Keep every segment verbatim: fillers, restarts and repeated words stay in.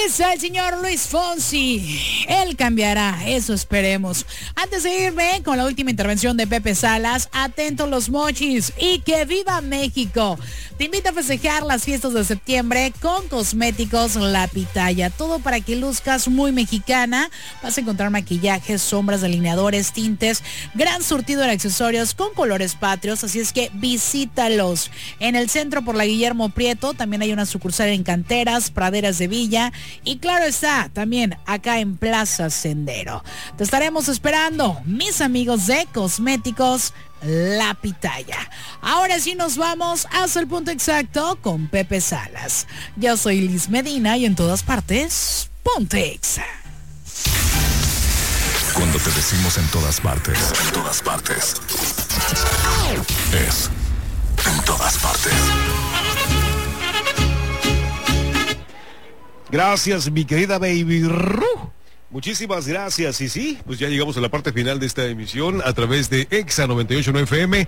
es el señor Luis Fonsi. Él cambiará, eso esperemos. Antes de irme con la última intervención de Pepe Salas, atentos los mochis y que viva México. Te invito a festejar las fiestas de septiembre con Cosméticos La Pitaya. Todo para que luzcas muy mexicana. Vas a encontrar maquillajes, sombras, delineadores, tintes, gran surtido de accesorios con colores patrios. Así es que visítalos. En el centro por la Guillermo Prieto también hay una sucursal en Canteras, Praderas de Villa. Y claro está, también acá en Plaza Sendero. Te estaremos esperando, mis amigos de Cosméticos La Pitaya. Ahora sí nos vamos hasta el punto exacto con Pepe Salas. Yo soy Liz Medina y en todas partes, ponte Exa. Cuando te decimos en todas partes, en todas partes, es en todas partes. Gracias, mi querida Baby Ru. Muchísimas gracias. Y sí, pues ya llegamos a la parte final de esta emisión a través de Exa noventa y ocho punto nueve F M.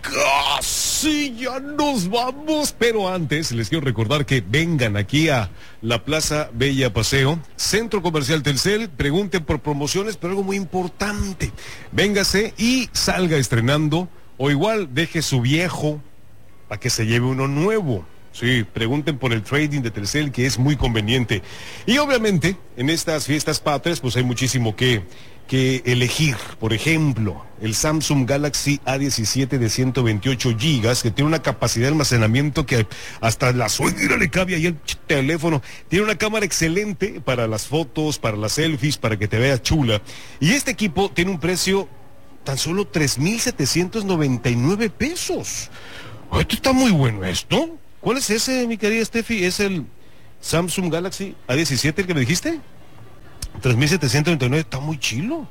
Casi ya nos vamos, pero antes les quiero recordar que vengan aquí a la Plaza Bella Paseo, Centro Comercial Telcel, pregunten por promociones, pero algo muy importante, véngase y salga estrenando, o igual deje su viejo para que se lleve uno nuevo. Sí, pregunten por el trading de Telcel, que es muy conveniente. Y obviamente, en estas fiestas patrias, pues hay muchísimo que, que elegir. Por ejemplo, el Samsung Galaxy A diecisiete de ciento veintiocho gigas, que tiene una capacidad de almacenamiento que hasta la suegra le cabe ahí el teléfono. Tiene una cámara excelente para las fotos, para las selfies, para que te veas chula. Y este equipo tiene un precio tan solo tres mil setecientos noventa y nueve pesos. Oh, esto está muy bueno, esto. ¿Cuál es ese, mi querida Steffi? ¿Es el Samsung Galaxy A diecisiete el que me dijiste? tres mil setecientos noventa y nueve, está muy chilo.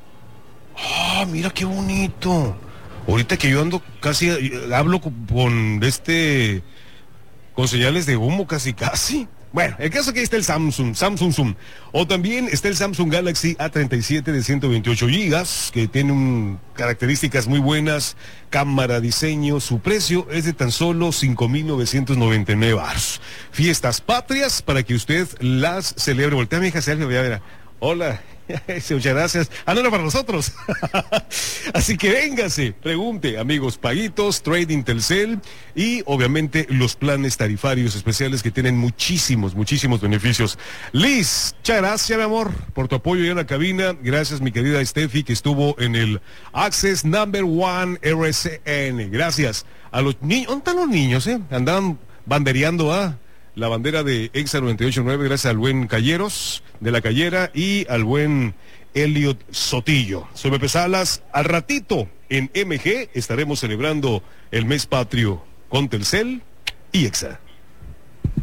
Ah, mira qué bonito. Ahorita que yo ando casi, hablo con, con este, con señales de humo casi casi. Bueno, el caso es que ahí está el Samsung, Samsung Zoom. O también está el Samsung Galaxy A treinta y siete de ciento veintiocho gigas, que tiene un, características muy buenas, cámara, diseño. Su precio es de tan solo cinco mil novecientos noventa y nueve baros. Fiestas patrias para que usted las celebre. Voltea a mi hija, se algo, ya verá. Hola. Muchas gracias. Ah, no era para nosotros. Así que véngase, pregunte, amigos, paguitos, Trading Telcel y obviamente los planes tarifarios especiales que tienen muchísimos, muchísimos beneficios. Liz, muchas gracias, mi amor, por tu apoyo ya en la cabina. Gracias, mi querida Steffi, que estuvo en el Access Number One R C N. Gracias a los niños. ¿Dónde están los niños, eh? Andaban bandereando a... ¿ah? La bandera de Exa noventa y ocho punto nueve, gracias al buen Calleros de la Callera y al buen Elliot Sotillo. Soy Pepe Salas. Al ratito en M G estaremos celebrando el mes patrio con Telcel y Exa.